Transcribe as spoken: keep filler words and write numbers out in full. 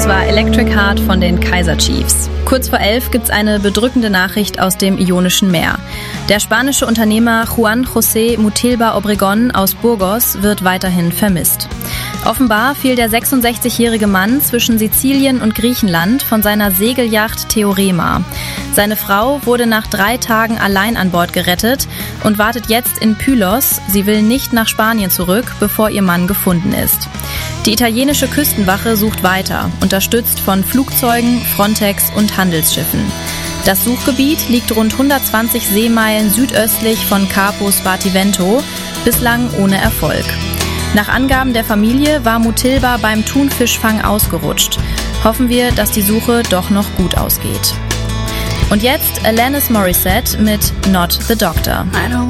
Das war Electric Heart von den Kaiser Chiefs. Kurz vor elf gibt's eine bedrückende Nachricht aus dem Ionischen Meer. Der spanische Unternehmer Juan José Mutilva Obregón aus Burgos wird weiterhin vermisst. Offenbar fiel der sechsundsechzigjährige Mann zwischen Sizilien und Griechenland von seiner Segelyacht Theorema. Seine Frau wurde nach drei Tagen allein an Bord gerettet und wartet jetzt in Pylos. Sie will nicht nach Spanien zurück, bevor ihr Mann gefunden ist. Die italienische Küstenwache sucht weiter, unterstützt von Flugzeugen, Frontex und Handelsschiffen. Das Suchgebiet liegt rund hundertzwanzig Seemeilen südöstlich von Capo Spartivento, bislang ohne Erfolg. Nach Angaben der Familie war Mutilva beim Thunfischfang ausgerutscht. Hoffen wir, dass die Suche doch noch gut ausgeht. Und jetzt Alanis Morissette mit Not the Doctor.